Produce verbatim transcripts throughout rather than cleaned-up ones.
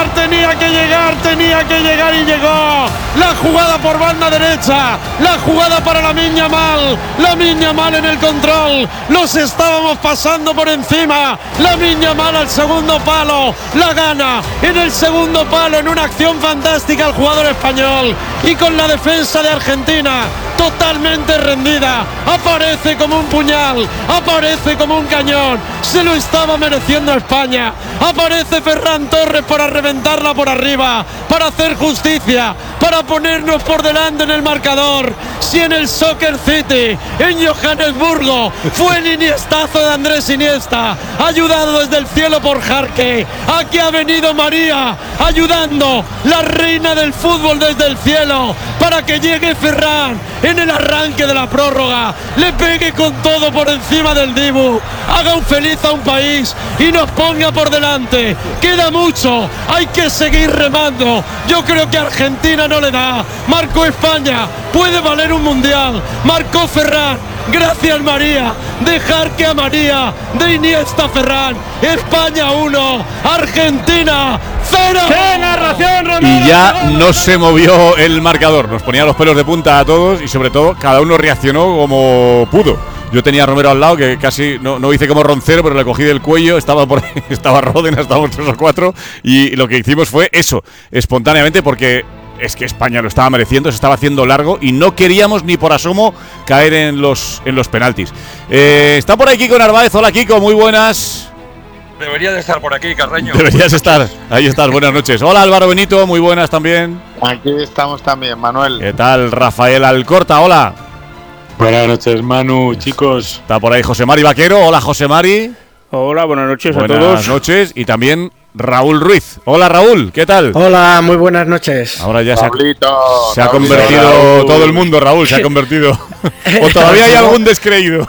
llegar, tenía que llegar, tenía que llegar y llegó. La jugada por banda derecha, la jugada para Lamine Yamal, Lamine Yamal en el control, los estábamos pasando por encima. Lamine Yamal al segundo palo, la gana en el segundo palo en una acción fantástica el jugador español, y con la defensa de Argentina totalmente rendida, aparece como un puñal, aparece como un cañón, se lo estaba mereciendo España, aparece Ferran Torres para reventarla por arriba, para hacer justicia, para ponernos por delante en el marcador. Si en el Soccer City, en Johannesburgo, fue el iniestazo de Andrés Iniesta, ayudado desde el cielo por Jarque, aquí ha venido María, ayudando, la reina del fútbol desde el cielo, para que llegue Ferran en el arranque de la prórroga, le pegue con todo por encima del Dibu, haga un feliz a un país y nos ponga por delante. Queda mucho, hay que seguir remando. Yo creo que Argentina no le da. Marcó España, puede valer un mundial. Marcó Ferran, gracias María, dejar que a María, de Iniesta a Ferran. España uno, Argentina cero. ¡Qué narración, Romero! Y ya no se movió el marcador, nos ponía los pelos de punta a todos y sobre todo cada uno reaccionó como pudo. Yo tenía a Romero al lado, que casi no, no hice como Roncero, pero le cogí del cuello, estaba por ahí, estaba Ródenas, estábamos tres o cuatro, y lo que hicimos fue eso, espontáneamente, porque es que España lo estaba mereciendo, se estaba haciendo largo y no queríamos ni por asomo caer en los, en los penaltis. Eh, está por ahí Kiko Narváez. Hola Kiko, muy buenas. Debería de estar por aquí, Carreño. Deberías estar, ahí estás, buenas noches. Hola Álvaro Benito, muy buenas también. Aquí estamos también, Manuel. ¿Qué tal Rafael Alcorta? Hola. Buenas noches, Manu, chicos. Está por ahí José Mari Vaquero. Hola, José Mari. Hola, buenas noches buenas a todos. Buenas noches. Y también Raúl Ruiz. Hola, Raúl, ¿qué tal? Hola, muy buenas noches. Ahora ya se ha, se ha Raulito, convertido Raúl. todo el mundo, Raúl, se ha convertido. ¿O todavía hay algún descreído?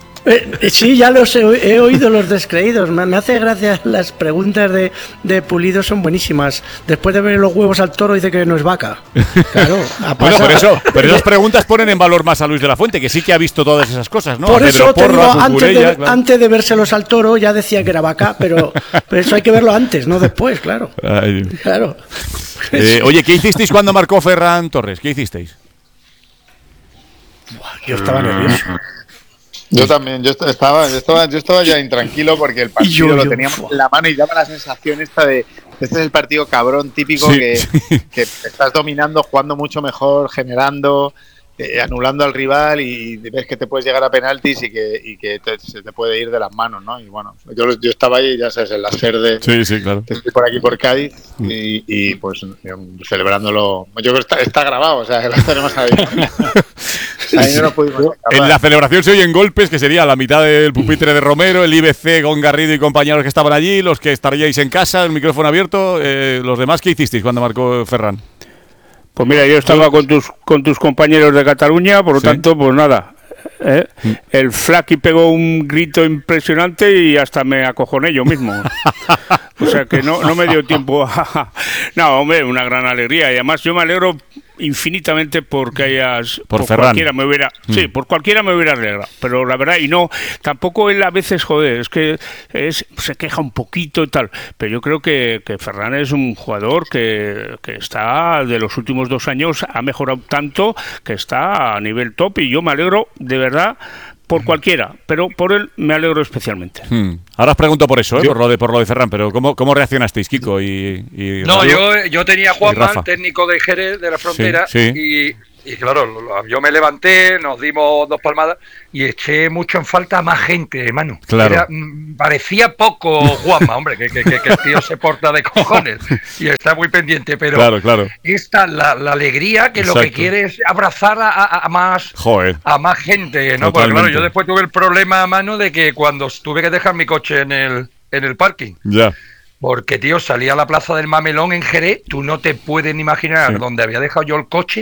Eh, sí, ya los he, he oído los descreídos. Me, me hace gracia las preguntas de, de Pulido, son buenísimas. Después de ver los huevos al toro dice que no es vaca. Claro, ha Bueno, pasado. por eso, pero esas preguntas ponen en valor más a Luis de la Fuente, que sí que ha visto todas esas cosas, ¿no? Por A eso Pedro te Porro, digo, a antes, Cucurella, de, claro. antes de vérselos al toro ya decía que era vaca, pero, pero eso hay que verlo antes, no después, claro. Ay. Claro. Eh, oye, ¿qué hicisteis cuando marcó Ferran Torres? ¿Qué hicisteis? Yo estaba nervioso. Yo también, yo estaba, yo estaba, yo estaba ya intranquilo porque el partido yo, lo yo, teníamos fua. en la mano y daba la sensación esta de este es el partido cabrón típico Sí, que, sí. que estás dominando, jugando mucho mejor, generando, eh, anulando al rival y ves que te puedes llegar a penaltis y que, y que te, se te puede ir de las manos, ¿no? Y bueno, yo, yo estaba ahí, ya sabes, en la SER de, Sí, sí, claro. estoy por aquí por Cádiz y, y pues yo, celebrándolo. Yo creo que está, está grabado, o sea, que lo tenemos ahí. Ahí no nos pudimos escapar. En la celebración se oyen golpes, que sería la mitad del pupitre de Romero, el I B C con Garrido y compañeros que estaban allí, los que estaríais en casa, el micrófono abierto. Eh, los demás, ¿qué hicisteis cuando marcó Ferran? Pues mira, yo estaba con tus con tus compañeros de Cataluña, por lo Sí. tanto, pues nada. ¿eh? El Flaky pegó un grito impresionante y hasta me acojoné yo mismo. O sea que no, no me dio tiempo a... No, hombre, una gran alegría. Y además yo me alegro infinitamente porque hayas... Por Ferran. Cualquiera me hubiera... Mm. Sí, por cualquiera me hubiera alegrado. Pero la verdad, y no... Tampoco él a veces, joder, es que es, se queja un poquito y tal. Pero yo creo que, que Ferran es un jugador que, que está, de los últimos dos años, ha mejorado tanto que está a nivel top. Y yo me alegro, de verdad... Por cualquiera, pero por él me alegro especialmente. Hmm. Ahora os pregunto por eso, ¿eh? por, lo de, por lo de Ferran, pero ¿cómo, cómo reaccionasteis, Kiko? Y, y No, Rafa? yo, yo tenía a Y Juanma, Rafa. técnico de Jerez de la Frontera, Sí, sí. y, y claro, lo- lo- yo me levanté, nos dimos dos palmadas y eché mucho en falta a más gente, hermano. Claro. Era, mm, parecía poco Juanma, hombre, que, que, que, que el tío se porta de cojones y está muy pendiente, pero Claro, claro. esta, la, la alegría, que lo que Exacto. quiere es abrazar a, a- a más... Joder. a más gente, ¿no? Porque claro, Totalmente. yo después tuve el problema a mano de que cuando tuve que dejar mi coche en el, en el parking, Ya. porque, tío, salí a la plaza del Mamelón en Jerez, tú no te puedes ni imaginar Sí. dónde había dejado yo el coche,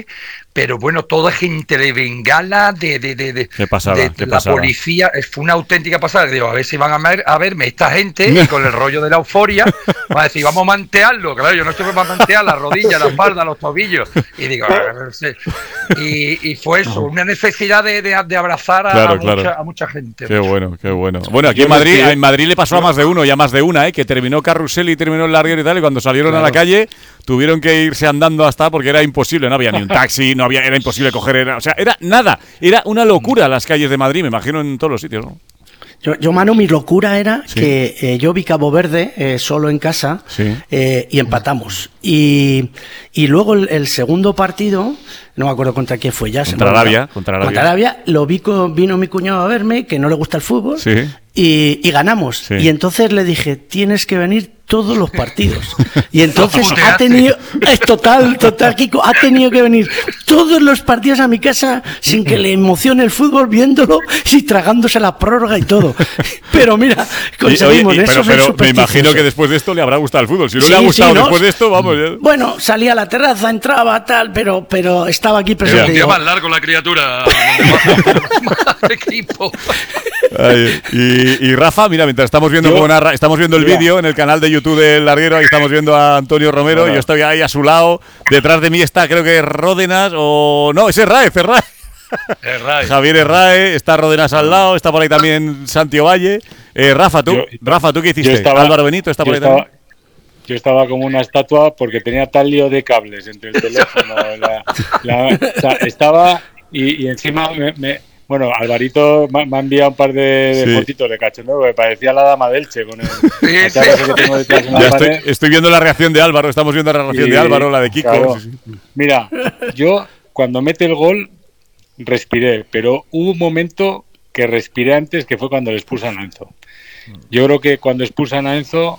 pero bueno, toda gente de bengala, de, de, de, de, qué pasada, de, de qué la pasada. policía, fue una auténtica pasada. Digo, a ver si van a, ver, a verme esta gente y con el rollo de la euforia, van a decir, vamos a mantearlo. Claro, yo no estoy para mantear la rodilla, la espalda, los tobillos. Y digo, no sé. Y, y fue eso, una necesidad de, de, de abrazar a, claro, a, claro. Mucha, a mucha gente. Qué bueno, qué bueno. Bueno, aquí en Madrid, en Madrid le pasó a más de uno, ya más de una, ¿eh? Que terminó Carrusel y terminó el Larguero y tal, y cuando salieron claro. a la calle tuvieron que irse andando hasta porque era imposible, no había ni un taxi, no había, era imposible coger, era, o sea, era nada, era una locura las calles de Madrid, me imagino en todos los sitios, ¿no? Yo, yo, Manu, mi locura era sí. que eh, yo vi Cabo Verde eh, solo en casa sí. eh, y empatamos. Y, y luego el, el segundo partido, no me acuerdo contra quién fue ya. Contra Arabia. Contra Arabia. Contra Arabia, lo vi con, vino mi cuñado a verme, que no le gusta el fútbol, sí. y, y ganamos. Sí. Y entonces le dije, tienes que venir todos los partidos. Y entonces ha tenido, es total, total, Kiko, ha tenido que venir todos los partidos a mi casa sin que le emocione el fútbol, viéndolo y tragándose la prórroga y todo. Pero mira, conseguimos y, oye, y, eso. Pero, pero me imagino que después de esto le habrá gustado el fútbol. Si no sí, le ha gustado sí, ¿no? después de esto, vamos. Ya. Bueno, salía a la terraza, entraba, tal, pero, pero estaba aquí presente. Era un día más largo la criatura. Equipo. Ay, y, y Rafa, mira, mientras estamos viendo cómo narra, estamos viendo el vídeo en el canal de YouTube del Larguero, ahí estamos viendo a Antonio Romero, bueno. Yo estoy ahí a su lado, detrás de mí está, creo que Ródenas, o no, ese es Raez, es Raez. Herraez. Javier Herraez, está Ródenas al lado, está por ahí también Santi Ovalle. Eh, Rafa, tú, yo, Rafa, ¿tú qué hiciste? Estaba, Álvaro Benito está por ahí estaba, también. Yo estaba como una estatua porque tenía tal lío de cables entre el teléfono, la, la, o sea, estaba y, y encima me, me Bueno, Alvarito me ha enviado un par de, de sí. fotitos de cachondeo que parecía la dama del Che con el sí, sí. que tengo detrás en la ya pared. Estoy, estoy viendo la reacción de Álvaro, estamos viendo la reacción y, de Álvaro, la de Kiko. Claro. Sí, sí. Mira, yo cuando mete el gol respiré, pero hubo un momento que respiré antes, que fue cuando le expulsan a Enzo. Yo creo que cuando expulsan a Enzo,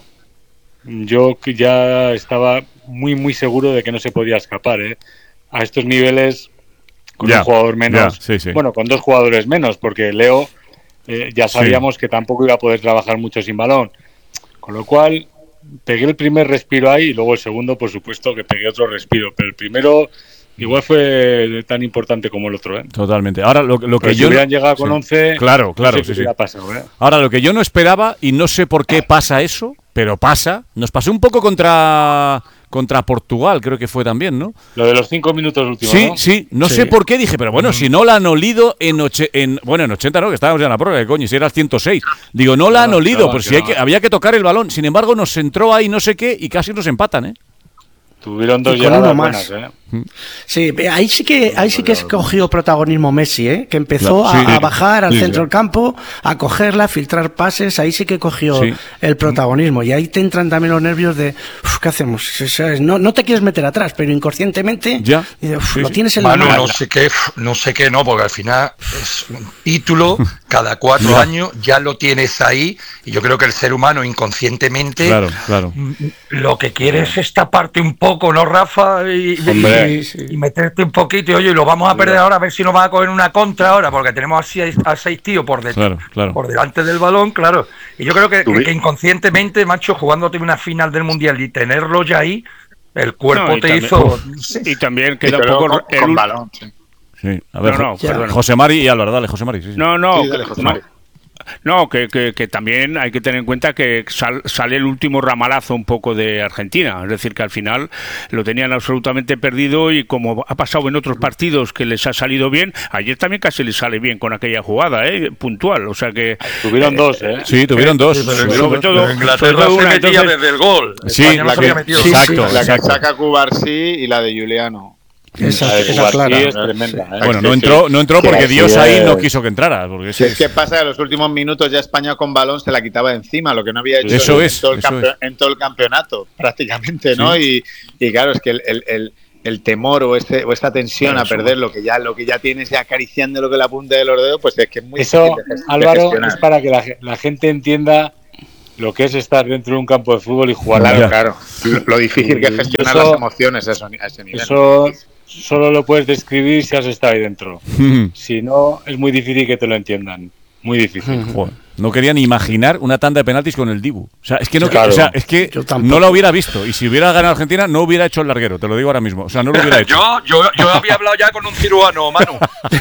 yo ya estaba muy, muy seguro de que no se podía escapar, ¿eh? A estos niveles... con ya, un jugador menos, ya, sí, sí. bueno, con dos jugadores menos, porque Leo eh, ya sabíamos sí. que tampoco iba a poder trabajar mucho sin balón, con lo cual pegué el primer respiro ahí y luego el segundo, por supuesto, que pegué otro respiro, pero el primero igual fue tan importante como el otro, ¿eh? Totalmente. Ahora lo, lo que pero yo si hubieran no... llegado con sí. once, claro, claro, no sé sí, sí. pasado, ¿eh? Ahora lo que yo no esperaba y no sé por qué pasa eso, pero pasa, nos pasó un poco contra contra Portugal, creo que fue también, ¿no? Lo de los cinco minutos últimos, sí, ¿no? Sí, no sí. sé por qué, dije, pero bueno, mm. si no la han olido en, oche, en bueno, en ochenta, ¿no? Que estábamos ya en la prórroga, coño, si era el ciento seis. Digo, no la han olido, no, pero si hay que, había que tocar el balón. Sin embargo, nos entró ahí no sé qué y casi nos empatan, ¿eh? Tuvieron dos y con llegadas uno más. Buenas, ¿eh? Sí, ahí sí que ahí sí que escogió protagonismo Messi, ¿eh? Que empezó claro, sí, a, a bajar al sí, centro sí. del campo, a cogerla, a filtrar pases, ahí sí que cogió sí. el protagonismo. Y ahí te entran también los nervios de, uf, ¿qué hacemos? No, no te quieres meter atrás, pero inconscientemente ya. Uf, sí, lo tienes en Manu, la mano. No sé qué, no sé qué no, porque al final es un título, cada cuatro años ya lo tienes ahí, y yo creo que el ser humano inconscientemente claro, claro. lo que quiere es esta parte un poco, ¿no, Rafa? Y, y, sí. y meterte un poquito y oye, lo vamos a perder ahora, a ver si nos va a coger una contra ahora, porque tenemos así a, a seis tíos por, de, claro, claro. por delante del balón, claro. Y yo creo que, que, que inconscientemente, macho, jugándote una final del Mundial y tenerlo ya ahí, el cuerpo no, te también, hizo... Y también queda un poco... Con, el, con balón, sí. Sí, a ver, no, no, José Mari y Álvaro, dale, José Mari. Sí, sí. No, no, sí, dale, José no. Mari. No, que, que, que también hay que tener en cuenta que sal, sale el último ramalazo un poco de Argentina, es decir, que al final lo tenían absolutamente perdido y como ha pasado en otros partidos que les ha salido bien, ayer también casi les sale bien con aquella jugada, ¿eh? Puntual, o sea que... Tuvieron eh, dos, ¿eh? Sí, tuvieron dos. Sí, sobre sobre todo, Inglaterra se metía entonces... desde el gol. Sí, España la no que, metido. sí, exacto, sí, la exacto. que saca Cubarsí y la de Juliano. Esa, esa clara. Sí, es tremenda, ¿eh? Bueno, no entró, no entró porque sí, Dios sí, ahí es... no quiso que entrara. Porque sí, es que pasa que en los últimos minutos ya España con balón se la quitaba encima, lo que no había hecho eso en, es, todo el eso campe- es. en todo el campeonato, prácticamente, ¿no? Sí. Y, y claro, es que el, el, el, el temor o, este, o esta tensión a perder lo que ya lo que ya tienes ya acariciando lo que la punta de los dedos, pues es que es muy eso, difícil de, Álvaro, de es para que la, la gente entienda lo que es estar dentro de un campo de fútbol y jugar. Claro, claro. Lo, lo difícil que es gestionar eso, las emociones a, eso, a ese nivel. Eso solo lo puedes describir si has estado ahí dentro. Si no, es muy difícil que te lo entiendan. Muy difícil. Bueno, No quería ni imaginar una tanda de penaltis con el Dibu. O sea, es que no, claro. o sea, es que no la hubiera visto. Y si hubiera ganado Argentina, no hubiera hecho el larguero, te lo digo ahora mismo. O sea, no lo hubiera hecho. yo, yo, yo había hablado ya con un cirujano, Manu.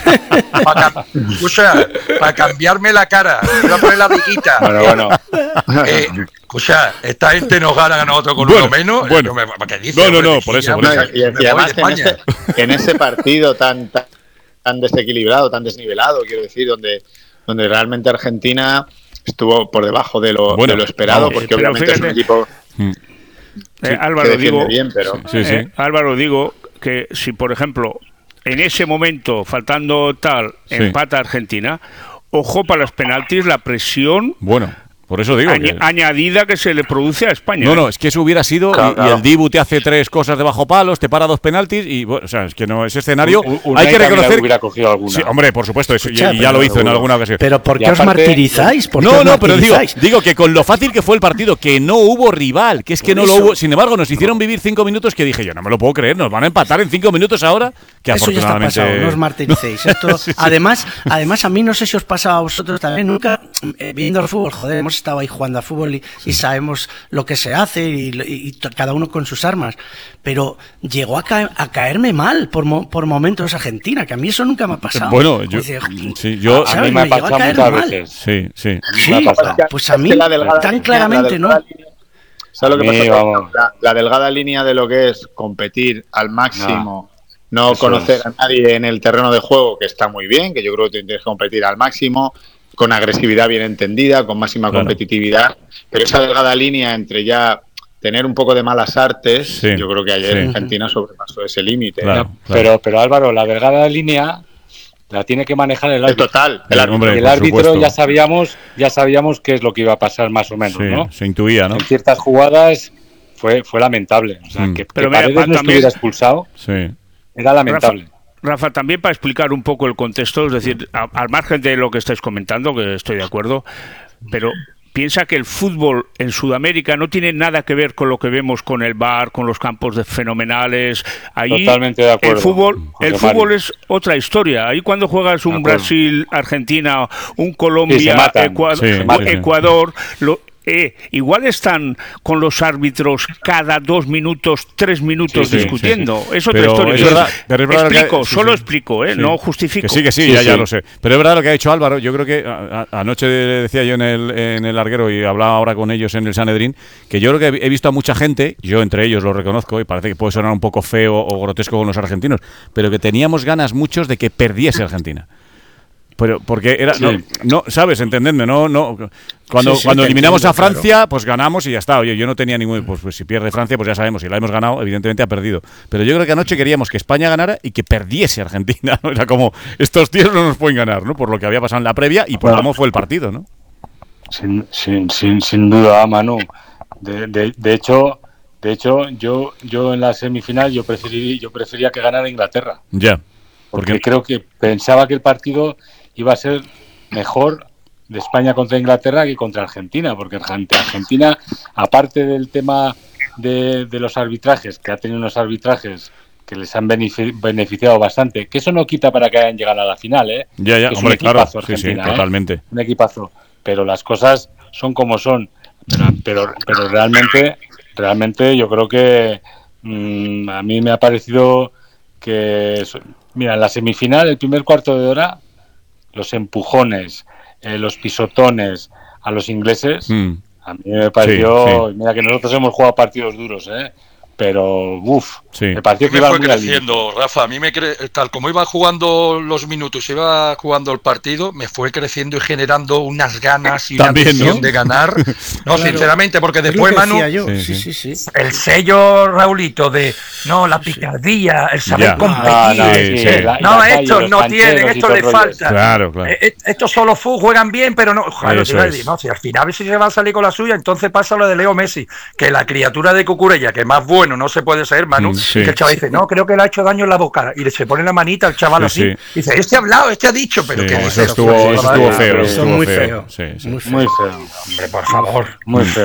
Para, o sea, para cambiarme la cara. Voy a poner la piquita. Bueno, bueno. Eh, o sea, esta gente nos gana a nosotros con bueno, uno menos. Bueno. Me, ¿qué dice, no, no, hombre, no, por eso. Por no, eso. Y, y además que en, ese, en ese partido tan, tan, tan desequilibrado, tan desnivelado, quiero decir, donde, donde realmente Argentina estuvo por debajo de lo, bueno, de lo esperado, vamos, porque pero obviamente fíjate, es un equipo eh, sí, Álvaro, que defiende digo, bien, pero... Sí, sí. eh, Álvaro, digo que si, por ejemplo, en ese momento, faltando tal, Sí. empata Argentina, ojo para los penaltis, la presión Bueno, por eso digo. añ- Que... añadida que se le produce a España. No, no, es que eso hubiera sido. Claro, y, claro. y el Dibu te hace tres cosas de bajo palos, te para dos penaltis. Y bueno, o sea, es que no, ese escenario. Un- un- hay que Unai también reconocer. hubiera cogido alguna. Sí, hombre, por supuesto, eso, y, Escucha, y ya lo pero- hizo en alguna ocasión. Pero ¿por Y qué os aparte- martirizáis? ¿Por qué No, os no, pero digo, martirizáis? digo que con lo fácil que fue el partido, que no hubo rival, que es que Por no lo eso. hubo. Sin embargo, nos hicieron vivir cinco minutos que dije yo, no me lo puedo creer, nos van a empatar en cinco minutos ahora. Que Eso ya está afortunadamente. pasado, no os martiricéis. Esto, Sí, sí. Además, además, a mí no sé si os pasa a vosotros también, nunca eh, viendo el fútbol, joder, hemos estado ahí jugando a fútbol y, y sabemos lo que se hace y, y- y t- cada uno con sus armas, pero llegó a, ca- a caerme mal por, mo- por momentos Argentina, que a mí eso nunca me ha pasado. Bueno, yo, Dice, sí, yo A ¿sabes? mí me ha Me llegó a pasado caer muchas mal. veces. sí, sí. Sí, me ha pasado. pues a Es mí que la delgada tan línea- claramente la no. delgada línea- ¿Sabes lo que A mí, pasa? vamos. La, la delgada línea de lo que es competir al máximo, no, Eso conocer es. a nadie en el terreno de juego, que está muy bien, que yo creo que tienes que competir al máximo, con agresividad bien entendida, con máxima Claro. competitividad, pero esa delgada línea entre ya tener un poco de malas artes, Sí, yo creo que ayer sí. Argentina sobrepasó ese límite. Claro, ¿eh? claro. Pero, pero Álvaro, la delgada línea la tiene que manejar el Es árbitro. total. El El árbitro. hombre, el por árbitro supuesto. ya sabíamos, ya sabíamos qué es lo que iba a pasar más o menos, Sí, ¿no? se intuía, ¿no? En ciertas jugadas fue, fue lamentable. O sea, Mm. que, Pero que mira, Paredes pa- no también- estuviera expulsado Sí. era lamentable. Rafa, también para explicar un poco el contexto, es decir, a- al margen de lo que estáis comentando, que estoy de acuerdo, pero piensa que el fútbol en Sudamérica no tiene nada que ver con lo que vemos con el V A R, con los campos de fenomenales. Ahí Totalmente de acuerdo, el fútbol, José el Mario. fútbol es otra historia. Ahí cuando juegas De un acuerdo. Brasil, Argentina, un Sí, se Colombia, matan. Ecua- Sí, sí, sí. Ecuador, lo- eh, igual están con los árbitros cada dos minutos, tres minutos Sí, sí, discutiendo. sí, sí. Es otra Pero historia. es verdad- pero es verdad lo que- explico, sí, solo sí. explico, eh, Sí. no justifico. Que sí, que sí, Sí, ya, ya sí. lo sé. Pero es verdad lo que ha dicho Álvaro. Yo creo que a- a- anoche decía yo en el, en el larguero y hablaba ahora con ellos en el Sanedrín, que yo creo que he visto a mucha gente, yo entre ellos lo reconozco, y parece que puede sonar un poco feo o grotesco con los argentinos, pero que teníamos ganas muchos de que perdiese Argentina. Pero porque era, Sí. no, no, sabes, entendedme, no, no, cuando, Sí, sí, cuando te eliminamos entiendo, a Francia, pues ganamos y ya está. Oye, yo no tenía ningún, pues, pues si pierde Francia, pues ya sabemos, si la hemos ganado, evidentemente ha perdido. Pero yo creo que anoche queríamos que España ganara y que perdiese Argentina, ¿no? Era como, estos tíos no nos pueden ganar, ¿no? Por lo que había pasado en la previa y por Bueno. cómo fue el partido, ¿no? Sin, sin, sin, sin duda, Manu. De, de, de hecho, de hecho, yo, yo en la semifinal yo preferí, yo prefería que ganara Inglaterra. Ya. Porque Porque creo que pensaba que el partido iba a ser mejor de España contra Inglaterra que contra Argentina, porque Argent- Argentina, aparte del tema de, de los arbitrajes, que ha tenido unos arbitrajes que les han benefi- beneficiado bastante, que eso no quita para que hayan llegado a la final, ¿eh? ya, ya, Que es hombre, un claro, equipazo sí, sí, Argentina, ¿eh? totalmente. Un equipazo, pero las cosas son como son. Pero, pero, pero realmente, realmente yo creo que mmm, a mí me ha parecido que, mira, en la semifinal, el primer cuarto de hora, los empujones, eh, los pisotones a los ingleses, Mm. a mí me pareció, Sí, sí. mira que nosotros hemos jugado partidos duros, ¿eh? Pero, uff, Sí. me pareció que me iba fue muy al límite. creciendo, Rafa. A mí me cre... tal como iba jugando los minutos, iba jugando el partido, me fue creciendo y generando unas ganas y También, una ambición ¿no? de ganar. No, Claro. sinceramente, porque Es lo después, que Manu, decía yo. Sí, Sí, sí. sí, sí. el sello, Raulito, de no, la picardía, el saber Ya. competir. No, no, Sí, sí, sí. la- No, la calle, estos los no cancheros tienen, y esto todo el les rollo falta. Claro, claro. Eh, eh, estos solo fu- juegan bien, pero no. Claro, Eso te iba a es. decir, no, si al final si se va a salir con la suya, entonces pasa lo de Leo Messi, que la criatura de Cucurella, que más bueno no se puede ser, Manu, Mm, sí. y que el chaval dice, no, creo que le ha hecho daño en la boca, y le se pone la manita al chaval Sí, así, sí. y dice, este ha hablado, este ha dicho, pero Sí, que eso estuvo, eso estuvo feo. Eso estuvo muy feo. feo. Sí, sí. Muy feo. Muy feo, Hombre, por favor. muy feo.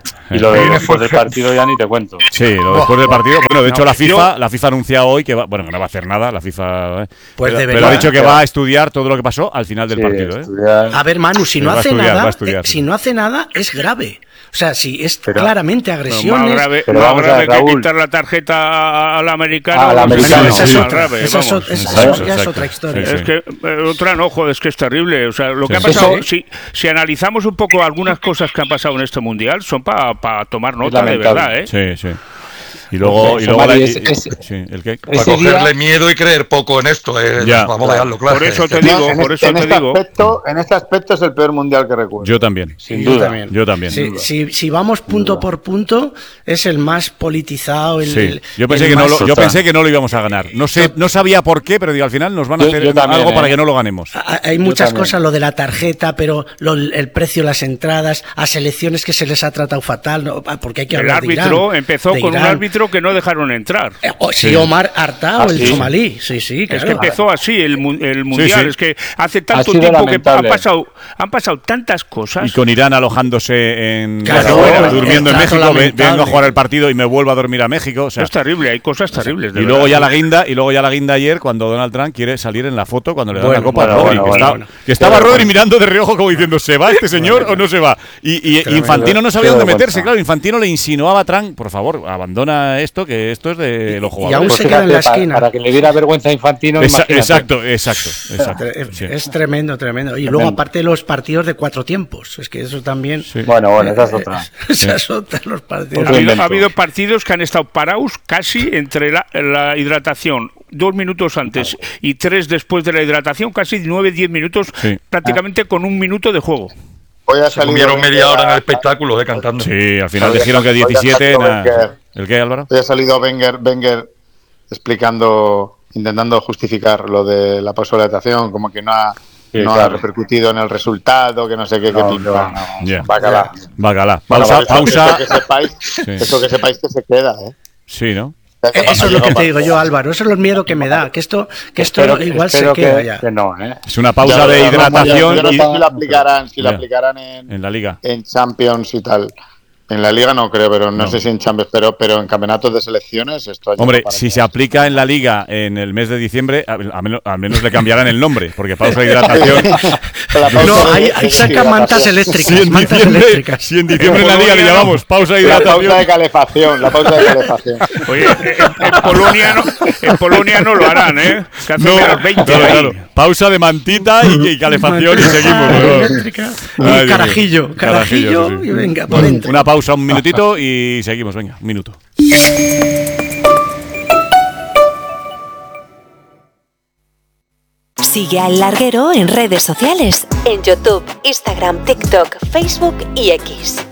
Y lo de después del partido ya ni te cuento. Sí, lo después del partido. Bueno, de hecho la FIFA, la FIFA ha anunciado hoy que va, bueno, que no va a hacer nada, la FIFA, pues pero, pero ha dicho que va a estudiar todo lo que pasó al final del Sí, partido. estudiar. ¿eh? A ver, Manu, si no Va a hace estudiar, va a nada, estudiar, eh, sí. si no hace nada es grave. O sea, si es Pero- claramente No, más agresiones. grave, pero más vamos a grave ver, que Raúl. quitar la tarjeta al americano. Ah, al no sé si americano, es esa es sí. más otra, grave, esa es vamos. otra- esa Exacto, es- ya es exacto. otra historia. Sí, Es que eh, otra no, joder, es que es terrible. O sea, lo que Sí. ha pasado, Eso- si, si analizamos un poco algunas cosas que han pasado en este mundial, son para pa tomar nota de lamentable. verdad, ¿eh? Sí, sí. Y luego, y luego Mari, la, es- y- es- sí, ¿el qué? Para Ese cogerle día- miedo y creer poco en esto. eh, Ya. Vamos a dejarlo claro. Por eso te Eh, digo, en por este, eso en te este digo. aspecto, en este aspecto es el peor mundial que recuerdo. Yo también. Sin Yo duda. también. Yo también. Si, si, si vamos punto por punto, es el más politizado. El, Sí. el- Yo pensé el que no más- lo, yo total. pensé que no lo íbamos a ganar. No sé, no sabía por qué, pero digo, al final nos van a Yo- hacer yo también, algo ¿eh? para que no lo ganemos. Ha- Hay muchas también. cosas, lo de la tarjeta, pero lo- el precio de las entradas, a selecciones que se les ha tratado fatal, ¿no? Porque hay que El hablar de árbitro Irán, empezó de con un Irán. árbitro que no dejaron entrar. Eh, oh, sí, Sí. Omar Artao, Ah, el sí. somalí. Sí, sí, claro. Es que empezó así el, mu- el mundial. sí. Es que hace tanto sido tiempo que lamentable. han pasado, han pasado tantas cosas. Y con Irán alojándose en Claro, Barcelona, el durmiendo en trato México, ve- lamentable. vengo a jugar el partido y me vuelvo a dormir a México. O sea, Es terrible, hay cosas terribles. de y luego verdad. ya la guinda, y luego ya la guinda ayer cuando Donald Trump quiere salir en la foto cuando le da Bueno, la copa bueno, a Rodri. bueno, que, bueno, está- bueno. que estaba Qué Rodri vergüenza. mirando de reojo como diciendo, ¿se va este señor o no se va? Y, y- Infantino no sabía Qué dónde vergüenza. meterse. Claro, Infantino le insinuaba a Trump, por favor, abandona esto, que esto es de los y jugadores. aún Pues se queda en la fíjate, pa- esquina. Para que le diera vergüenza a Infantino, Esa- imagínate. exacto, exacto, exacto. Es, Sí. es tremendo, tremendo. Y luego, Tremendo. aparte, los partidos de cuatro tiempos. Es que eso también. Sí. Bueno, bueno, esa es otra. Esas otras, los partidos. Ha Otro habido, invento. ha habido partidos que han estado parados casi entre la, la hidratación, dos minutos antes y tres después de la hidratación, casi nueve, diez minutos, Sí. prácticamente con un minuto de juego. Hoy ha Se salido comieron Wenger media hora en a- el espectáculo, eh, cantando. Sí, al final Hoy ha dijeron que salido- hoy ha diecisiete. salido nada. Wenger. ¿El qué, Álvaro? Hoy ha salido Wenger, Wenger explicando, intentando justificar lo de la pausa de hidratación, como que no ha, Sí, no ha claro. repercutido en el resultado, que no sé qué, que No, pim, no, pam. no. Ya. Bacala. Bacala. Bueno, Pausa, eso- pausa. Eso que sepáis, eso que sepáis que se queda, ¿eh? Sí, ¿no? Eh, Eso es lo que te digo yo, Álvaro. Eso es el miedo que me da. Que esto, que esto Espero- igual se espero queda que, ya. que no, ¿eh? Es una pausa Ya, de ya, no, hidratación Yo no y- sé si la aplicarán, si la Ya. aplicarán en, en la liga. en Champions y tal. En la liga no creo, pero no, No. sé si en Champions, pero, pero en campeonatos de selecciones esto Hombre, para si que- se aplica en la liga en el mes de diciembre, a- a menos- al menos le cambiarán el nombre, porque pausa de hidratación. La pausa No, de- ahí, de ahí sacan hidratación. mantas eléctricas. Si en mantas diciembre, eléctricas. si en diciembre en la liga le llamamos pausa de La pausa de hidratación. calefacción, la pausa de calefacción. Oye, en, en Polonia no, en Polonia no lo harán, ¿eh? Que hace No, menos veinte claro, ahí. claro. Pausa de mantita y, y calefacción y seguimos. por favor. Eléctrica. Ay, Dios Y mío. carajillo. Carajillo. sí, sí. Y venga, por dentro. Una pausa, un minutito y seguimos. Venga, un minuto. Sigue al Larguero en redes sociales, en YouTube, Instagram, TikTok, Facebook y X.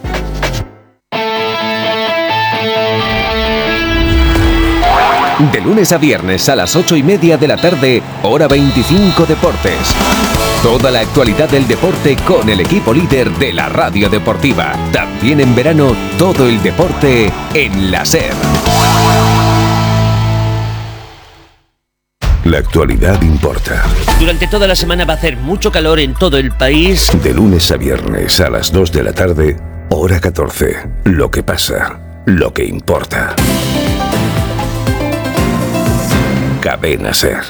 De lunes a viernes a las ocho y media de la tarde, hora veinticinco Deportes. Toda la actualidad del deporte con el equipo líder de la radio deportiva. También en verano, todo el deporte en la SER. La actualidad importa. Durante toda la semana va a hacer mucho calor en todo el país. De lunes a viernes a las dos de la tarde, hora catorce. Lo que pasa, lo que importa. Cadena SER.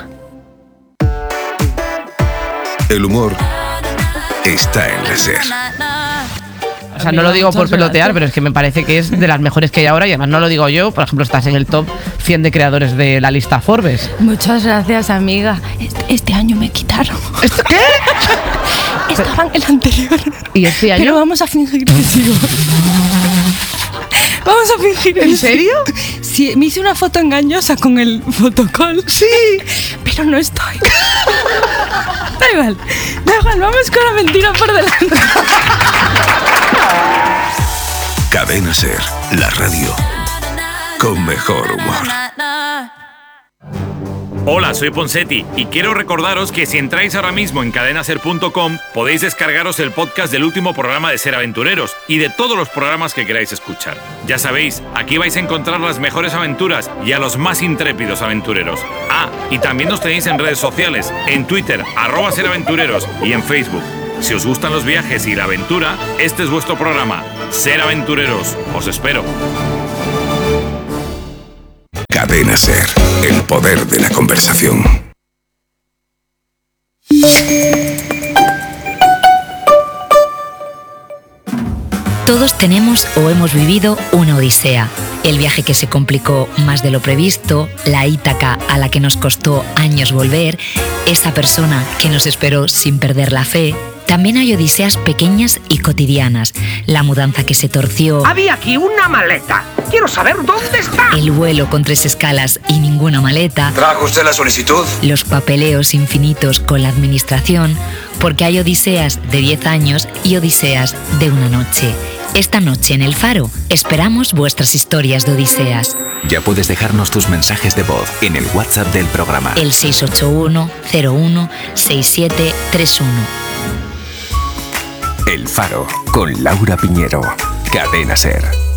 El humor está en la SER. O sea, no lo digo por pelotear, pero es que me parece que es de las mejores que hay ahora y además no lo digo yo. Por ejemplo, estás en el top cien de creadores de la lista Forbes. Muchas gracias, amiga. Este, este año me quitaron. ¿Qué? Estaba en el anterior. ¿Y este año? Pero vamos a fingir que sigo. Vamos a fingir. ¿En serio? Sí, me hice una foto engañosa con el fotocall. Sí. Pero no estoy. Da igual. Da igual, vamos con la mentira por delante. Cadena SER, la radio con mejor humor. Hola, soy Ponsetti y quiero recordaros que si entráis ahora mismo en cadena ser punto com podéis descargaros el podcast del último programa de Ser Aventureros y de todos los programas que queráis escuchar. Ya sabéis, aquí vais a encontrar las mejores aventuras y a los más intrépidos aventureros. Ah, y también nos tenéis en redes sociales, en Twitter, arroba Ser Aventureros y en Facebook. Si os gustan los viajes y la aventura, este es vuestro programa. Ser Aventureros. Os espero. Cadena Ser, el poder de la conversación. Todos tenemos o hemos vivido una odisea. El viaje que se complicó más de lo previsto, la Ítaca a la que nos costó años volver, esa persona que nos esperó sin perder la fe. También hay odiseas pequeñas y cotidianas. La mudanza que se torció. Había aquí una maleta. Quiero saber dónde está. El vuelo con tres escalas y ninguna maleta. ¿Trajo usted la solicitud? Los papeleos infinitos con la administración. Porque hay odiseas de diez años y odiseas de una noche. Esta noche en El Faro esperamos vuestras historias de odiseas. Ya puedes dejarnos tus mensajes de voz en el WhatsApp del programa. El seis ocho uno cero uno seis siete tres uno. El Faro, con Laura Piñero. Cadena Ser.